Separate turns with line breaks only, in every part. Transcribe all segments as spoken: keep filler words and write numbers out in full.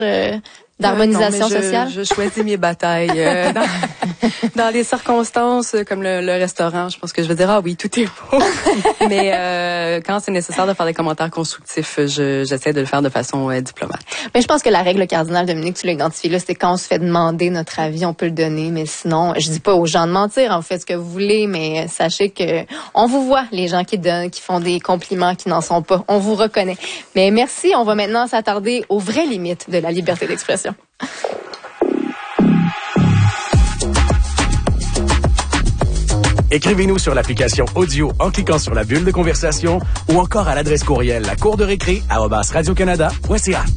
euh, d'harmonisation
ouais, non,
sociale?
Je, je choisis mes batailles. Euh, dans, dans les circonstances comme le, le restaurant, je pense que je vais dire ah oui, tout est beau. Mais euh, quand c'est nécessaire de faire des commentaires constructifs, je, j'essaie de le faire de façon euh, diplomate.
Mais je pense que la règle cardinale, Dominique, tu l'as identifié là, c'est quand on se fait demander notre avis, on peut le donner, mais sinon, je dis pas aux gens de mentir, hein, vous faites ce que vous voulez, mais sachez que on vous voit, les gens qui donnent, qui font des compliments, qui n'en sont pas, on vous reconnaît. Mais merci, on va maintenant s'attarder aux vraies limites de la liberté d'expression.
Écrivez-nous sur l'application audio en cliquant sur la bulle de conversation ou encore à l'adresse courriel la cour de récré arobase radio canada point c a.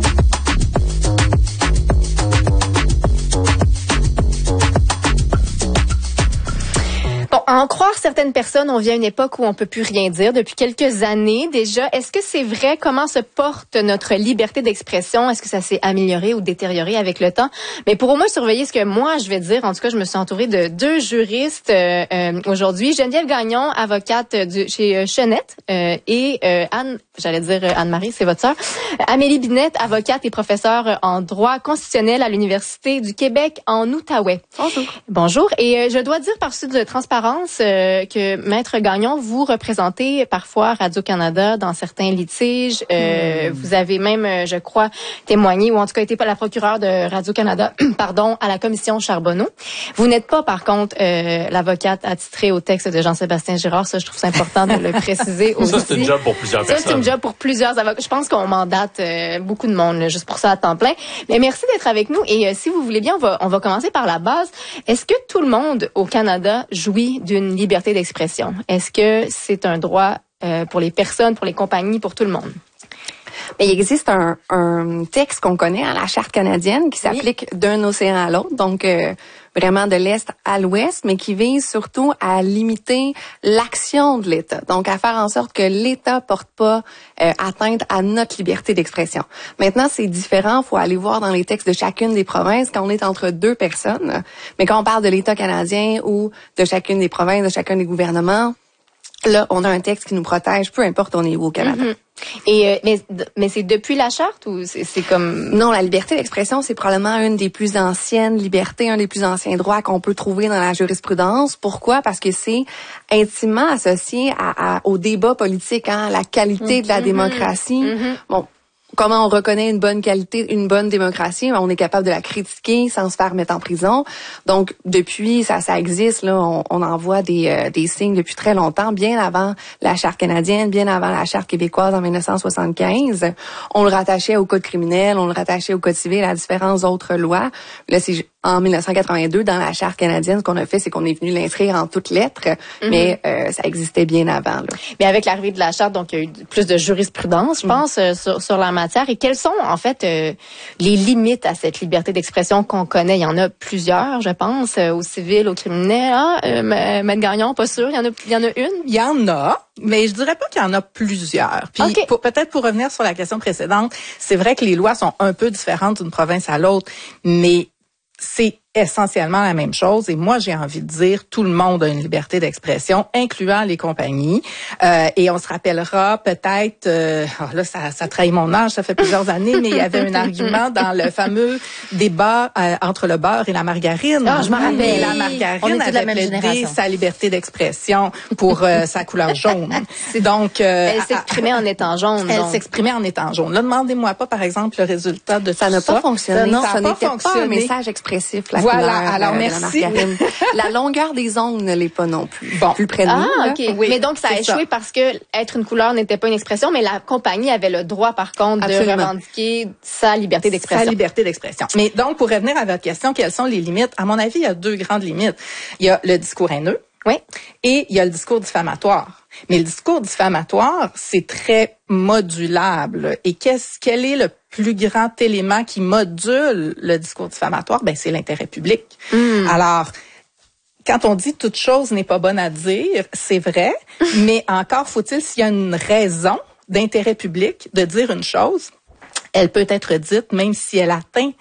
Bon, à en croire certaines personnes, on vit à une époque où on peut plus rien dire depuis quelques années déjà. Est-ce que c'est vrai? Comment se porte notre liberté d'expression? Est-ce que ça s'est amélioré ou détérioré avec le temps? Mais pour au moins surveiller ce que moi je vais dire, en tout cas, je me suis entourée de deux juristes euh, euh, aujourd'hui. Geneviève Gagnon, avocate du, chez euh, Chenette, euh, et euh, Anne, j'allais dire euh, Anne-Marie, c'est votre sœur. Amélie Binette, avocate et professeure en droit constitutionnel à l'Université du Québec en Outaouais.
Bonjour.
Bonjour. Et euh, je dois dire par souci de transparence euh, que Maître Gagnon, vous représentez parfois Radio-Canada dans certains litiges. Euh, mmh. Vous avez même, euh, je crois, témoigné ou en tout cas été pas la procureure de Radio-Canada, pardon, à la commission Charbonneau. Vous n'êtes pas, par contre, euh, l'avocate attitrée au texte de Jean-Sébastien Girard. Ça, je trouve ça important de le préciser aussi.
Ça, c'est une job pour plusieurs
ça,
personnes.
Ça, c'est une job pour plusieurs avocats. Je pense qu'on mandate euh, beaucoup de monde là, juste pour ça à temps plein. Mais merci d'être avec nous. Et euh, si vous voulez bien, on va, on va commencer par la base. Est-ce que tout le monde au Canada jouit d'une liberté d'expression? Est-ce que c'est un droit euh, pour les personnes, pour les compagnies, pour tout le monde?
Mais il existe un, un texte qu'on connaît à la Charte canadienne qui s'applique oui. d'un océan à l'autre, donc euh, vraiment de l'Est à l'Ouest, mais qui vise surtout à limiter l'action de l'État, donc à faire en sorte que l'État porte pas euh, atteinte à notre liberté d'expression. Maintenant, c'est différent, il faut aller voir dans les textes de chacune des provinces quand on est entre deux personnes, mais quand on parle de l'État canadien ou de chacune des provinces, de chacun des gouvernements, là, on a un texte qui nous protège, peu importe où on est où au Canada.
Mm-hmm. Et euh, mais mais c'est depuis la charte ou c'est, c'est comme
non, la liberté d'expression, c'est probablement une des plus anciennes libertés, un des plus anciens droits qu'on peut trouver dans la jurisprudence. Pourquoi? Parce que c'est intimement associé à, à au débat politique, hein, à la qualité mm-hmm. de la démocratie. Mm-hmm. Bon. Comment on reconnaît une bonne qualité, une bonne démocratie? On est capable de la critiquer sans se faire mettre en prison. Donc, depuis, ça, ça existe, là, on, on en voit des, euh, des signes depuis très longtemps, bien avant la Charte canadienne, bien avant la Charte québécoise en dix-neuf cent soixante-quinze. On le rattachait au Code criminel, on le rattachait au Code civil, à différentes autres lois. Là, c'est en dix-neuf cent quatre-vingt-deux, dans la Charte canadienne, ce qu'on a fait, c'est qu'on est venu l'inscrire en toutes lettres, mm-hmm. mais euh, ça existait bien avant. Là.
Mais avec l'arrivée de la Charte, donc, il y a eu plus de jurisprudence, je pense, mm-hmm. euh, sur, sur la matière. Et quelles sont, en fait, euh, les limites à cette liberté d'expression qu'on connaît? Il y en a plusieurs, je pense, euh, au civil, au criminel. Ah, euh, Maître Gagnon, pas sûr. Il y en a, il y en a une?
Il y en a, mais je dirais pas qu'il y en a plusieurs. Puis,
okay.
pour, peut-être pour revenir sur la question précédente, c'est vrai que les lois sont un peu différentes d'une province à l'autre, mais c'est essentiellement la même chose. Et moi, j'ai envie de dire, tout le monde a une liberté d'expression, incluant les compagnies. Euh, et on se rappellera peut-être, euh, oh là, ça, ça trahit mon âge, ça fait plusieurs années, mais il y avait un argument dans le fameux débat euh, entre le beurre et la margarine.
Ah, je m'en rappelle.
Et la margarine avait plaidé sa liberté d'expression pour euh, sa couleur jaune. Donc, euh,
elle s'exprimait en étant jaune.
Elle
donc.
s'exprimait en étant jaune. Là, demandez-moi pas, par exemple, le résultat de
ça
tout
n'a
ça.
pas fonctionné.
Non,
ça,
ça
n'était
pas,
pas un message expressif. La
voilà.
Couleur,
alors,
euh,
merci.
La, la longueur des ongles ne l'est pas non plus.
Bon.
Plus près de
ah,
nous.
OK.
Oui,
mais donc, ça a échoué ça. Parce que être une couleur n'était pas une expression, mais la compagnie avait le droit, par contre, Absolument. de revendiquer sa liberté d'expression.
Sa liberté d'expression. Mais donc, pour revenir à votre question, quelles sont les limites? À mon avis, il y a deux grandes limites. Il y a le discours haineux.
Oui.
Et il y a le discours diffamatoire. Mais le discours diffamatoire, c'est très modulable. Et qu'est-ce, quel est le plus grand élément qui module le discours diffamatoire? Ben, c'est l'intérêt public. Mm. Alors, quand on dit toute chose n'est pas bonne à dire, c'est vrai, mais encore faut-il, s'il y a une raison d'intérêt public de dire une chose, elle peut être dite même si elle atteint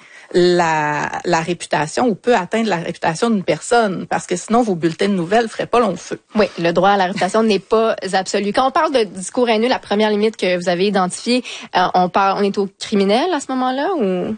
la, la réputation ou peut atteindre la réputation d'une personne, parce que sinon vos bulletins de nouvelles feraient pas long feu.
Oui, le droit à la réputation n'est pas absolu. Quand on parle de discours haineux, la première limite que vous avez identifiée, euh, on parle, on est au criminel à ce moment-là ou?